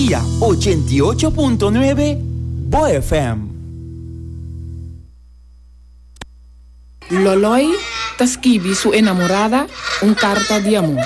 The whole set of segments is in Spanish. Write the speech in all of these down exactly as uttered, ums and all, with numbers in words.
vía ochenta y ocho punto nueve Bo F M. Loloi tasquibi su enamorada un carta de amor.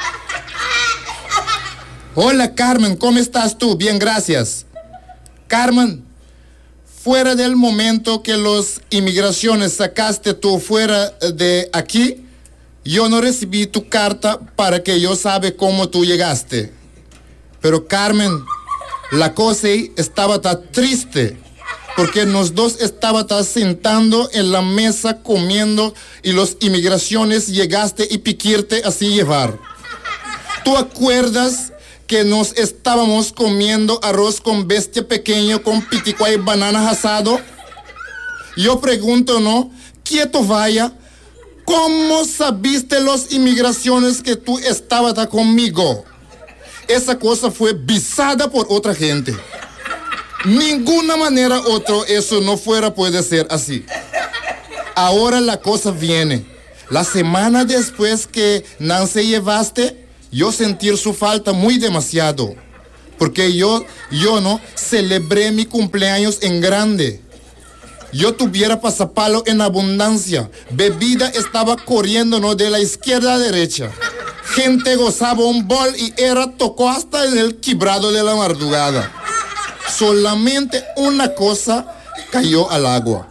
Hola Carmen, ¿cómo estás tú? Bien, gracias. Carmen, fuera del momento que los inmigraciones sacaste tú fuera de aquí, yo no recibí tu carta para que yo sabe cómo tú llegaste. Pero Carmen, la cosa ahí estaba tan triste, porque los dos estaban sentando en la mesa comiendo y los inmigraciones llegaste y piquirte así llevar. ¿Tú acuerdas que nos estábamos comiendo arroz con bestia pequeño con piticuá y bananas asado? Yo pregunto, ¿no? Quieto vaya, ¿cómo sabiste los inmigraciones que tú estabas conmigo? Esa cosa fue visada por otra gente. Ninguna manera otro eso no fuera puede ser así. Ahora la cosa viene. La semana después que Nancy llevaste, yo sentir su falta muy demasiado. Porque yo, yo no celebré mi cumpleaños en grande. Yo tuviera pasapalo en abundancia. Bebida estaba corriendo, ¿no? De la izquierda a derecha. Gente gozaba un bol y era tocó hasta en el quebrado de la madrugada. Solamente una cosa cayó al agua.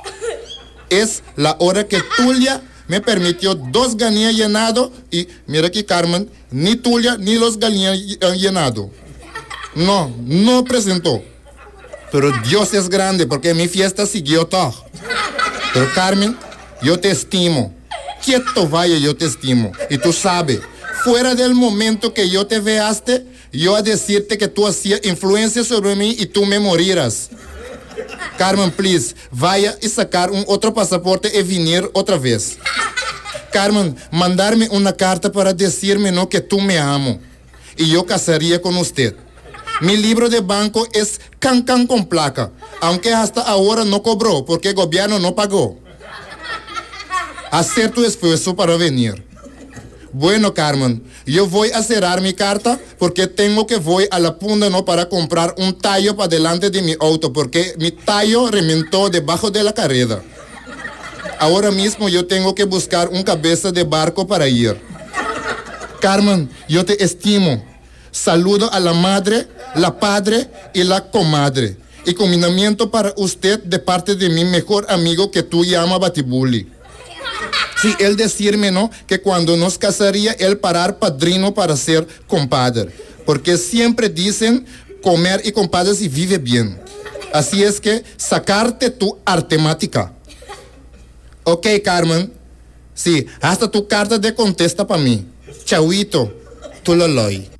Es la hora que Tulia me permitió dos gallinas llenado y mira aquí Carmen, ni Tulia ni los gallinas llenado. No, no presentó. Pero Dios es grande porque mi fiesta siguió todo. Pero Carmen, yo te estimo. Quieto vaya, yo te estimo. Y tú sabes, fuera del momento que yo te veaste, yo a decirte que tú hacías influencia sobre mí y tú me morirás. Carmen, please, vaya y sacar un otro pasaporte y venir otra vez. Carmen, mandarme una carta para decirme no que tú me amo y yo casaría con usted. Mi libro de banco es can can con placa, aunque hasta ahora no cobró porque el gobierno no pagó. Hacer tu esfuerzo para venir. Bueno, Carmen, yo voy a cerrar mi carta porque tengo que voy a la punta, ¿no? Para comprar un tallo para delante de mi auto porque mi tallo reventó debajo de la carrera. Ahora mismo yo tengo que buscar un cabeza de barco para ir. Carmen, yo te estimo. Saludo a la madre, la padre y la comadre. Y combinamiento para usted de parte de mi mejor amigo que tú llamas Batibuli. Sí, él decirme, ¿no? Que cuando nos casaría, él parar padrino para ser compadre. Porque siempre dicen comer y compadre si vive bien. Así es que sacarte tu artemática. Ok, Carmen. Sí, hasta tu carta de contesta para mí. Chauito, tú lo loy.